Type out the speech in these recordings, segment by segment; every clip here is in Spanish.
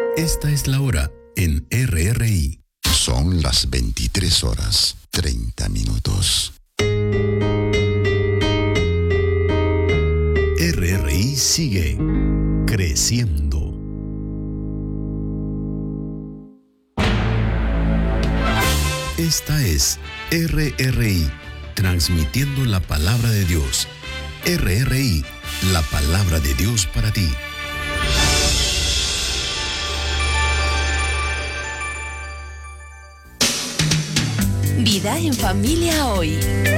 Esta es la hora en RRI. Son las 23:30. RRI sigue creciendo. Esta es RRI, transmitiendo la palabra de Dios. RRI, la palabra de Dios para ti. Vida en familia hoy.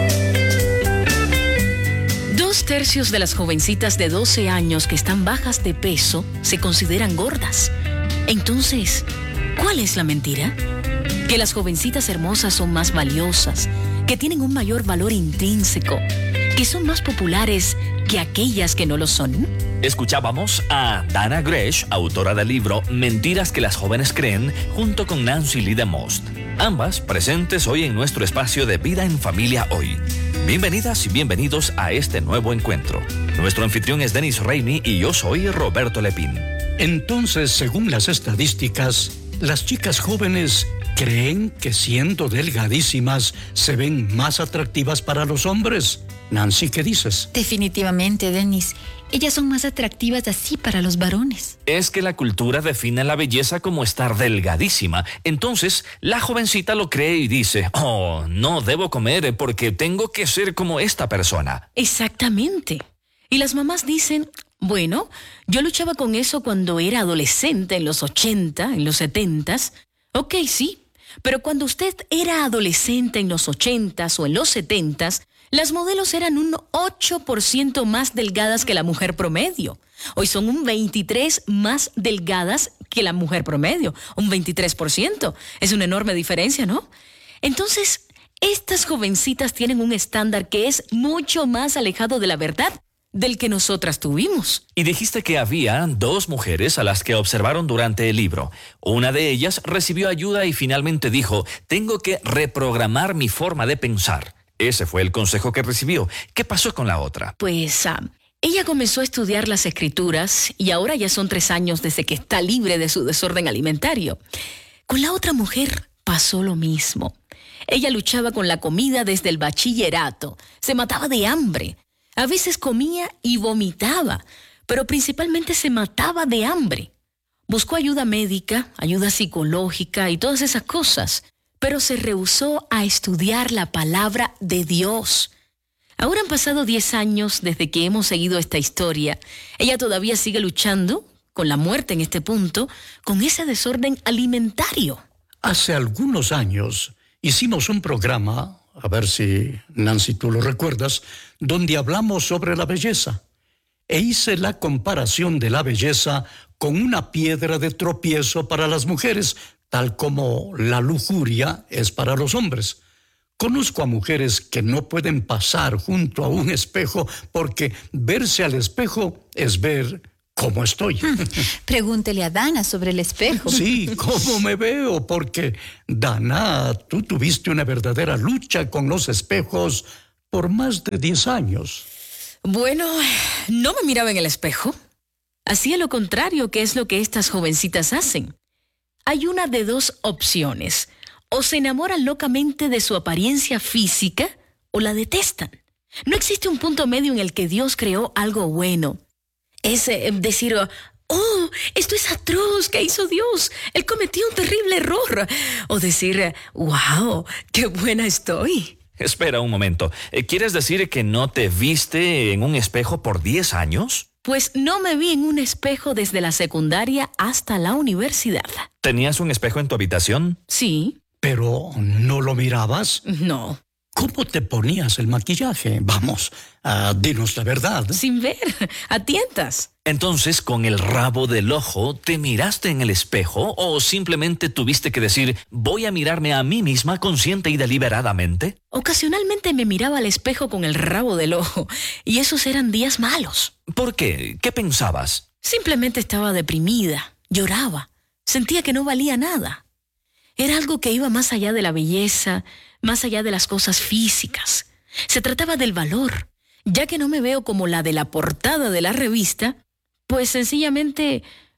2/3 de las jovencitas de 12 años que están bajas de peso se consideran gordas. Entonces, ¿cuál es la mentira? Que las jovencitas hermosas son más valiosas, que tienen un mayor valor intrínseco, que son más populares que aquellas que no lo son. Escuchábamos a Dana Gresh, autora del libro Mentiras que las jóvenes creen, junto con Nancy Lee DeMost. Ambas presentes hoy en nuestro espacio de Vida en Familia Hoy. Bienvenidas y bienvenidos a este nuevo encuentro. Nuestro anfitrión es Denis Reimi y yo soy Roberto Lepín. Entonces, según las estadísticas, las chicas jóvenes creen que siendo delgadísimas se ven más atractivas para los hombres. Nancy, ¿qué dices? Definitivamente, Denis. Ellas son más atractivas así para los varones. Es que la cultura define la belleza como estar delgadísima. Entonces, la jovencita lo cree y dice, oh, no debo comer porque tengo que ser como esta persona. Exactamente. Y las mamás dicen, bueno, yo luchaba con eso cuando era adolescente en los 80, en los 70s. Ok, sí, pero cuando usted era adolescente en los 80s o en los 70s, las modelos eran un 8% más delgadas que la mujer promedio. Hoy son un 23% más delgadas que la mujer promedio. Un 23%. Es una enorme diferencia, ¿no? Entonces, estas jovencitas tienen un estándar que es mucho más alejado de la verdad del que nosotras tuvimos. Y dijiste que había 2 mujeres a las que observaron durante el libro. Una de ellas recibió ayuda y finalmente dijo, tengo que reprogramar mi forma de pensar. Ese fue el consejo que recibió. ¿Qué pasó con la otra? Pues ella comenzó a estudiar las escrituras y ahora ya son 3 años desde que está libre de su desorden alimentario. Con la otra mujer pasó lo mismo. Ella luchaba con la comida desde el bachillerato. Se mataba de hambre. A veces comía y vomitaba, pero principalmente se mataba de hambre. Buscó ayuda médica, ayuda psicológica y todas esas cosas, pero se rehusó a estudiar la palabra de Dios. Ahora han pasado 10 años desde que hemos seguido esta historia. Ella todavía sigue luchando con la muerte en este punto, con ese desorden alimentario. Hace algunos años hicimos un programa, a ver si, Nancy, tú lo recuerdas, donde hablamos sobre la belleza. E hice la comparación de la belleza con una piedra de tropiezo para las mujeres, tal como la lujuria es para los hombres. Conozco a mujeres que no pueden pasar junto a un espejo porque verse al espejo es ver cómo estoy. Pregúntele a Dana sobre el espejo. Sí, cómo me veo, porque, Dana, tú tuviste una verdadera lucha con los espejos por más de 10 años. Bueno, no me miraba en el espejo. Hacía lo contrario, que es lo que estas jovencitas hacen. Hay una de 2 opciones. O se enamoran locamente de su apariencia física o la detestan. No existe un punto medio en el que Dios creó algo bueno. Es decir, oh, esto es atroz, ¿qué hizo Dios? Él cometió un terrible error. O decir, wow, qué buena estoy. Espera un momento. ¿Quieres decir que no te viste en un espejo por 10 años? Pues no me vi en un espejo desde la secundaria hasta la universidad. ¿Tenías un espejo en tu habitación? Sí. ¿Pero no lo mirabas? No. ¿Cómo te ponías el maquillaje? Vamos, dinos la verdad. Sin ver, a tientas. Entonces, ¿con el rabo del ojo te miraste en el espejo o simplemente tuviste que decir, voy a mirarme a mí misma consciente y deliberadamente? Ocasionalmente me miraba al espejo con el rabo del ojo y esos eran días malos. ¿Por qué? ¿Qué pensabas? Simplemente estaba deprimida, lloraba, sentía que no valía nada. Era algo que iba más allá de la belleza, más allá de las cosas físicas. Se trataba del valor. Ya que no me veo como la de la portada de la revista, pues sencillamente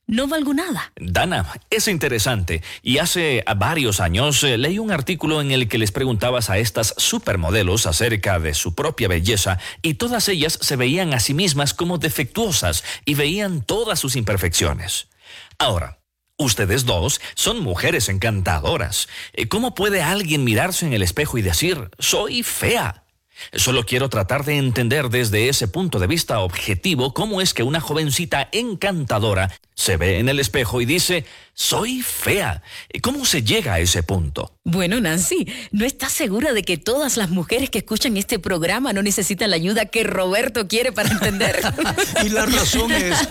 no valgo nada. Dana, es interesante. Y hace varios años leí un artículo en el que les preguntabas a estas supermodelos acerca de su propia belleza y todas ellas se veían a sí mismas como defectuosas y veían todas sus imperfecciones. Ahora, ustedes dos son mujeres encantadoras. ¿Cómo puede alguien mirarse en el espejo y decir, soy fea? Solo quiero tratar de entender desde ese punto de vista objetivo cómo es que una jovencita encantadora se ve en el espejo y dice, soy fea. ¿Cómo se llega a ese punto? Bueno, Nancy, ¿no estás segura de que todas las mujeres que escuchan este programa no necesitan la ayuda que Roberto quiere para entender? Y la razón es...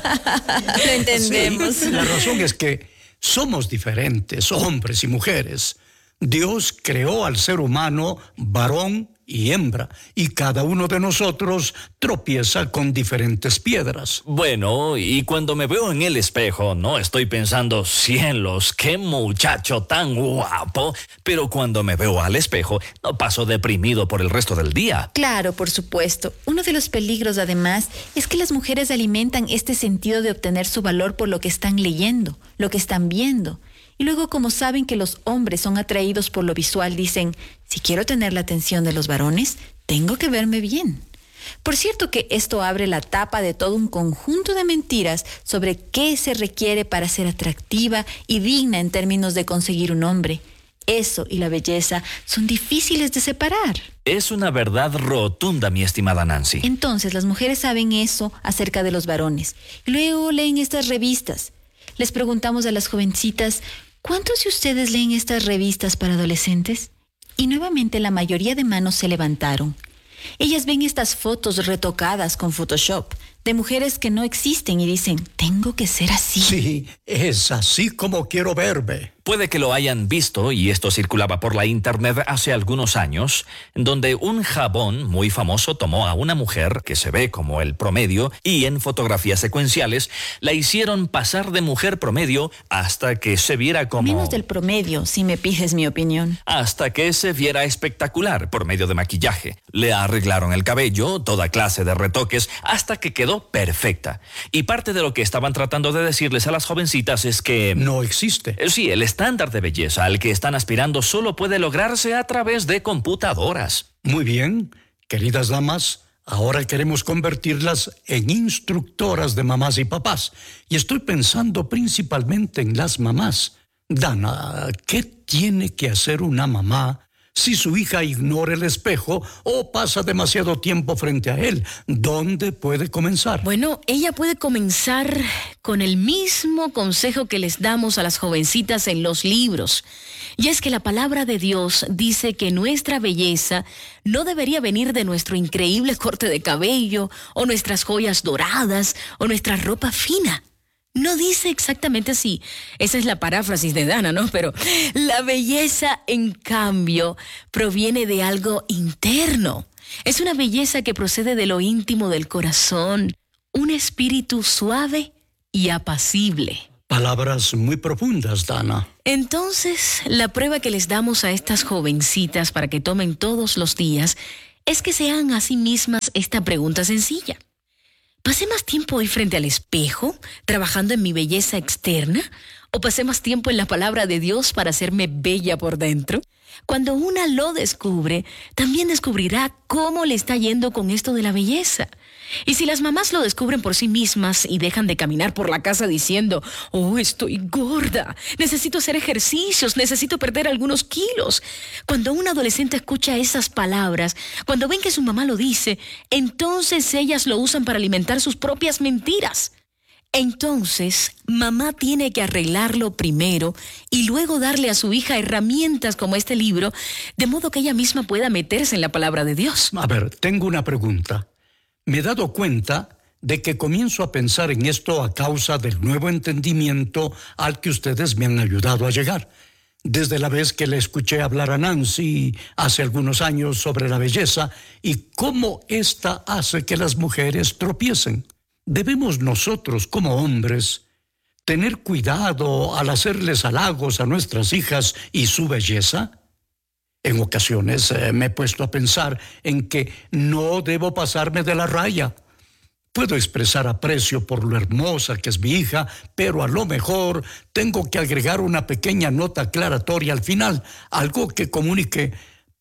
Lo entendemos. Sí, la razón es que somos diferentes, hombres y mujeres. Dios creó al ser humano varón y hembra, y cada uno de nosotros tropieza con diferentes piedras. Bueno, y cuando me veo en el espejo, no estoy pensando, cielos, qué muchacho tan guapo, pero cuando me veo al espejo, no paso deprimido por el resto del día. Claro, por supuesto. Uno de los peligros, además, es que las mujeres alimentan este sentido de obtener su valor por lo que están leyendo, lo que están viendo. Y luego, como saben que los hombres son atraídos por lo visual, dicen, si quiero tener la atención de los varones, tengo que verme bien. Por cierto que esto abre la tapa de todo un conjunto de mentiras sobre qué se requiere para ser atractiva y digna en términos de conseguir un hombre. Eso y la belleza son difíciles de separar. Es una verdad rotunda, mi estimada Nancy. Entonces, las mujeres saben eso acerca de los varones. Luego leen estas revistas. Les preguntamos a las jovencitas, ¿cuántos de ustedes leen estas revistas para adolescentes? Y nuevamente la mayoría de manos se levantaron. Ellas ven estas fotos retocadas con Photoshop de mujeres que no existen y dicen, tengo que ser así. Sí, es así como quiero verme. Puede que lo hayan visto, y esto circulaba por la internet hace algunos años, donde un jabón muy famoso tomó a una mujer que se ve como el promedio y en fotografías secuenciales la hicieron pasar de mujer promedio hasta que se viera como... Menos del promedio, si me pides mi opinión. Hasta que se viera espectacular por medio de maquillaje. Le arreglaron el cabello, toda clase de retoques, hasta que quedó perfecta. Y parte de lo que estaban tratando de decirles a las jovencitas es que... No existe. Sí, el estándar de belleza al que están aspirando solo puede lograrse a través de computadoras. Muy bien, queridas damas, ahora queremos convertirlas en instructoras de mamás y papás. Y estoy pensando principalmente en las mamás. Dana, ¿qué tiene que hacer una mamá si su hija ignora el espejo o pasa demasiado tiempo frente a él? ¿Dónde puede comenzar? Bueno, ella puede comenzar con el mismo consejo que les damos a las jovencitas en los libros. Y es que la palabra de Dios dice que nuestra belleza no debería venir de nuestro increíble corte de cabello, o nuestras joyas doradas, o nuestra ropa fina. No dice exactamente así. Esa es la paráfrasis de Dana, ¿no? Pero la belleza, en cambio, proviene de algo interno. Es una belleza que procede de lo íntimo del corazón, un espíritu suave y apacible. Palabras muy profundas, Dana. Entonces, la prueba que les damos a estas jovencitas para que tomen todos los días es que se hagan a sí mismas esta pregunta sencilla. ¿Pasé más tiempo hoy frente al espejo, trabajando en mi belleza externa? ¿O pasé más tiempo en la palabra de Dios para hacerme bella por dentro? Cuando una lo descubre, también descubrirá cómo le está yendo con esto de la belleza. Y si las mamás lo descubren por sí mismas y dejan de caminar por la casa diciendo, oh, estoy gorda, necesito hacer ejercicios, necesito perder algunos kilos. Cuando un adolescente escucha esas palabras, cuando ven que su mamá lo dice, entonces ellas lo usan para alimentar sus propias mentiras. Entonces, mamá tiene que arreglarlo primero y luego darle a su hija herramientas como este libro, de modo que ella misma pueda meterse en la palabra de Dios. A ver, tengo una pregunta. Me he dado cuenta de que comienzo a pensar en esto a causa del nuevo entendimiento al que ustedes me han ayudado a llegar. Desde la vez que le escuché hablar a Nancy hace algunos años sobre la belleza y cómo ésta hace que las mujeres tropiecen. ¿Debemos nosotros, como hombres, tener cuidado al hacerles halagos a nuestras hijas y su belleza? En ocasiones me he puesto a pensar en que no debo pasarme de la raya. Puedo expresar aprecio por lo hermosa que es mi hija, pero a lo mejor tengo que agregar una pequeña nota aclaratoria al final, algo que comunique.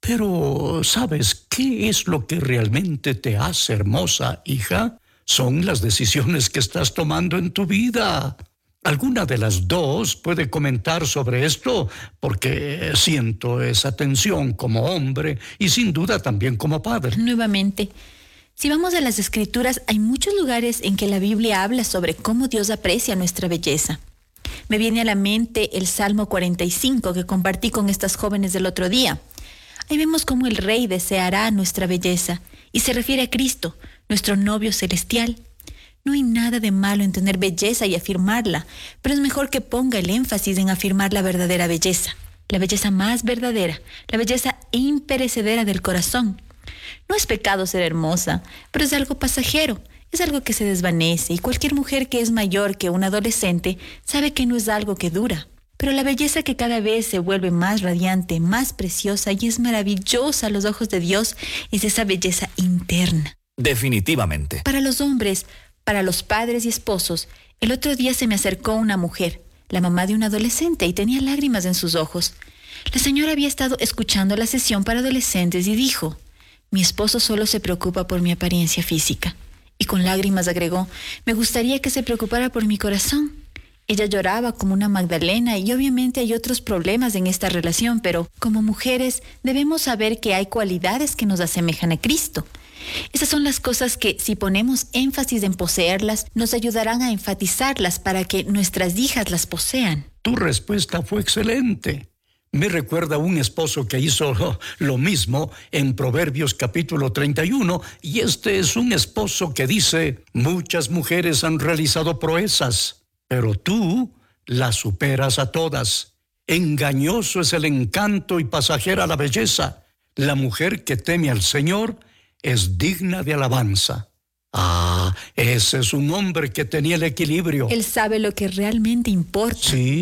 Pero, ¿sabes qué es lo que realmente te hace hermosa, hija? Son las decisiones que estás tomando en tu vida. ¿Alguna de las dos puede comentar sobre esto? Porque siento esa tensión como hombre y sin duda también como padre. Nuevamente, si vamos a las Escrituras, hay muchos lugares en que la Biblia habla sobre cómo Dios aprecia nuestra belleza. Me viene a la mente el Salmo 45 que compartí con estas jóvenes del otro día. Ahí vemos cómo el Rey deseará nuestra belleza y se refiere a Cristo, nuestro novio celestial. No hay nada de malo en tener belleza y afirmarla, pero es mejor que ponga el énfasis en afirmar la verdadera belleza, la belleza más verdadera, la belleza imperecedera del corazón. No es pecado ser hermosa, pero es algo pasajero, es algo que se desvanece y cualquier mujer que es mayor que un adolescente sabe que no es algo que dura. Pero la belleza que cada vez se vuelve más radiante, más preciosa y es maravillosa a los ojos de Dios es esa belleza interna. Definitivamente. Para los hombres, para los padres y esposos, el otro día se me acercó una mujer, la mamá de un adolescente, y tenía lágrimas en sus ojos. La señora había estado escuchando la sesión para adolescentes y dijo: mi esposo solo se preocupa por mi apariencia física. Y con lágrimas agregó: me gustaría que se preocupara por mi corazón. Ella lloraba como una Magdalena y obviamente hay otros problemas en esta relación, pero como mujeres debemos saber que hay cualidades que nos asemejan a Cristo. Esas son las cosas que, si ponemos énfasis en poseerlas, nos ayudarán a enfatizarlas para que nuestras hijas las posean. Tu respuesta fue excelente. Me recuerda a un esposo que hizo lo mismo en Proverbios capítulo 31, y este es un esposo que dice: muchas mujeres han realizado proezas, pero tú las superas a todas. Engañoso es el encanto y pasajera la belleza. La mujer que teme al Señor es digna de alabanza. Ah, ese es un hombre que tenía el equilibrio. Él sabe lo que realmente importa. Sí.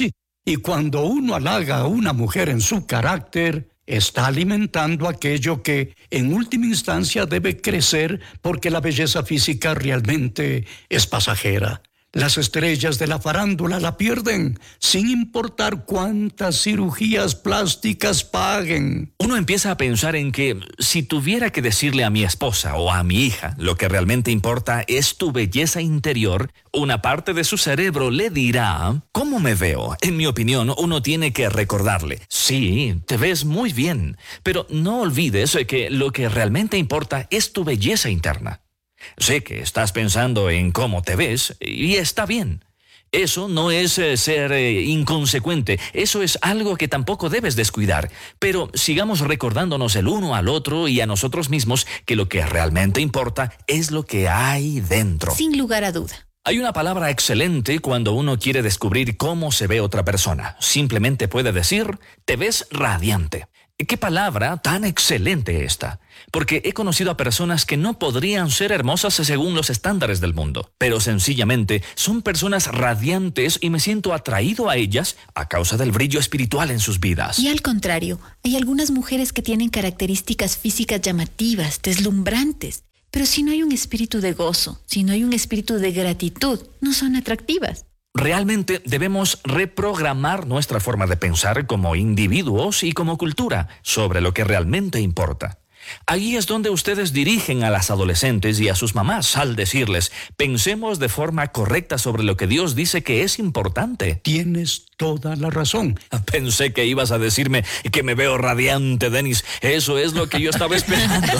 Y cuando uno halaga a una mujer en su carácter, está alimentando aquello que en última instancia debe crecer, porque la belleza física realmente es pasajera. Las estrellas de la farándula la pierden, sin importar cuántas cirugías plásticas paguen. Uno empieza a pensar en que si tuviera que decirle a mi esposa o a mi hija lo que realmente importa es tu belleza interior, una parte de su cerebro le dirá: ¿cómo me veo? En mi opinión, uno tiene que recordarle: sí, te ves muy bien, pero no olvides que lo que realmente importa es tu belleza interna. Sé que estás pensando en cómo te ves y está bien. Eso no es ser inconsecuente, eso es algo que tampoco debes descuidar. Pero sigamos recordándonos el uno al otro y a nosotros mismos que lo que realmente importa es lo que hay dentro. Sin lugar a duda. Hay una palabra excelente cuando uno quiere descubrir cómo se ve otra persona. Simplemente puede decir: te ves radiante. ¿Qué palabra tan excelente esta? Porque he conocido a personas que no podrían ser hermosas según los estándares del mundo, pero sencillamente son personas radiantes y me siento atraído a ellas a causa del brillo espiritual en sus vidas. Y al contrario, hay algunas mujeres que tienen características físicas llamativas, deslumbrantes, pero si no hay un espíritu de gozo, si no hay un espíritu de gratitud, no son atractivas. Realmente debemos reprogramar nuestra forma de pensar como individuos y como cultura sobre lo que realmente importa. Ahí es donde ustedes dirigen a las adolescentes y a sus mamás al decirles: pensemos de forma correcta sobre lo que Dios dice que es importante. Tienes toda la razón. Pensé que ibas a decirme que me veo radiante, Dennis. Eso es lo que yo estaba esperando.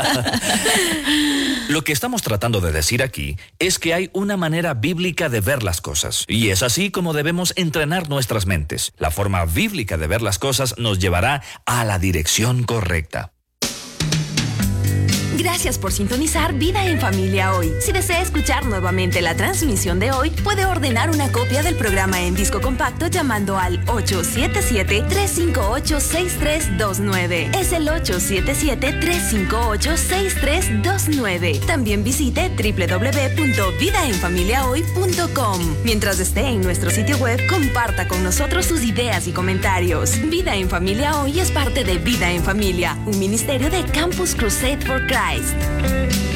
Lo que estamos tratando de decir aquí es que hay una manera bíblica de ver las cosas, y es así como debemos entrenar nuestras mentes. La forma bíblica de ver las cosas nos llevará a la dirección correcta. Gracias por sintonizar Vida en Familia hoy. Si desea escuchar nuevamente la transmisión de hoy, puede ordenar una copia del programa en disco compacto llamando al 877-358-6329. Es el 877-358-6329. También visite www.vidaenfamiliahoy.com. Mientras esté en nuestro sitio web, comparta con nosotros sus ideas y comentarios. Vida en Familia hoy es parte de Vida en Familia, un ministerio de Campus Crusade for Christ.